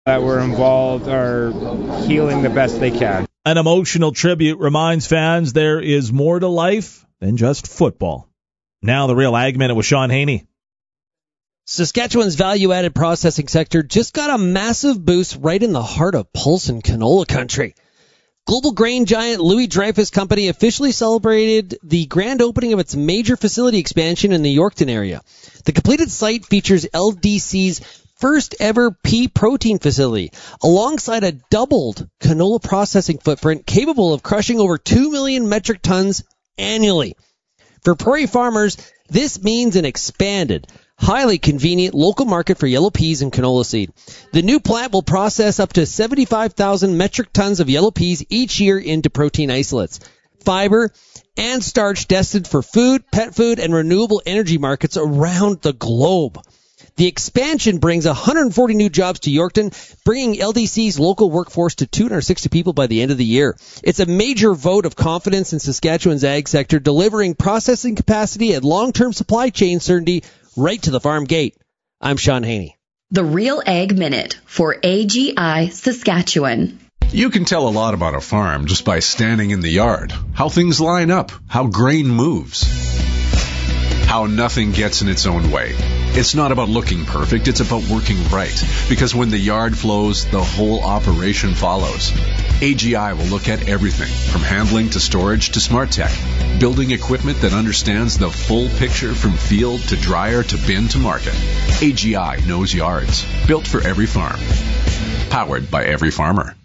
that were involved are healing the best they can. An emotional tribute reminds fans there is more to life than just football. Now the Real Ag Minute with Sean Haney. Saskatchewan's value-added processing sector just got a massive boost right in the heart of Paulson canola country. Global grain giant Louis Dreyfus Company officially celebrated the grand opening of its major facility expansion in the Yorkton area. The completed site features LDC's first ever pea protein facility, alongside a doubled canola processing footprint capable of crushing over 2 million metric tons annually. For prairie farmers, this means an expanded, highly convenient local market for yellow peas and canola seed. The new plant will process up to 75,000 metric tons of yellow peas each year into protein isolates, fiber, and starch destined for food, pet food, and renewable energy markets around the globe. The expansion brings 140 new jobs to Yorkton, bringing LDC's local workforce to 260 people by the end of the year. It's a major vote of confidence in Saskatchewan's ag sector, delivering processing capacity and long-term supply chain certainty right to the farm gate. I'm Sean Haney. The Real Ag Minute for AGI Saskatchewan. You can tell a lot about a farm just by standing in the yard, how things line up, how grain moves, how nothing gets in its own way. It's not about looking perfect, it's about working right. Because when the yard flows, the whole operation follows. AGI will look at everything, from handling to storage to smart tech, building equipment that understands the full picture from field to dryer to bin to market. AGI knows yards, built for every farm, powered by every farmer.